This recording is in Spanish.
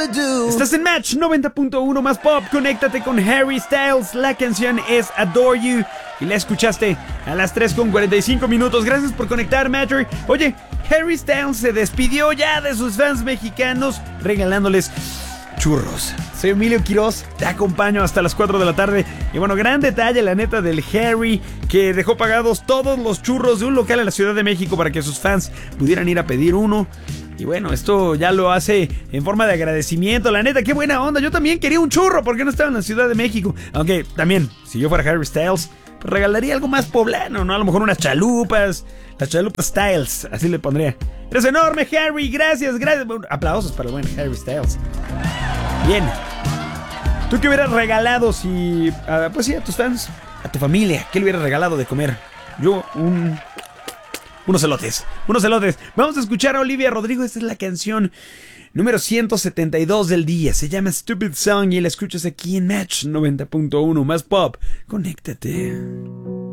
Estás en Match 90.1 más pop. Conéctate con Harry Styles. La canción es Adore You y la escuchaste a las 3:45 minutos. Gracias por conectar, Matcher. Oye, Harry Styles se despidió ya de sus fans mexicanos regalándoles churros. Soy Emilio Quiroz, te acompaño hasta las 4 de la tarde. Y bueno, gran detalle, la neta, del Harry, que dejó pagados todos los churros de un local en la Ciudad de México para que sus fans pudieran ir a pedir uno. Y bueno, esto ya lo hace en forma de agradecimiento. La neta, qué buena onda. Yo también quería un churro porque no estaba en la Ciudad de México. Aunque también, si yo fuera Harry Styles, pues regalaría algo más poblano, ¿no? A lo mejor unas chalupas. Las chalupas Styles, así le pondría. Eres enorme, Harry. Gracias. Bueno, aplausos para el buen Harry Styles. Bien. ¿Tú qué hubieras regalado si... pues sí, a tus fans, a tu familia? ¿Qué le hubieras regalado de comer? Yo, unos elotes. Vamos a escuchar a Olivia Rodrigo. Esta es la canción número 172 del día. Se llama Stupid Song y la escuchas aquí en Match 90.1 más pop. Conéctate.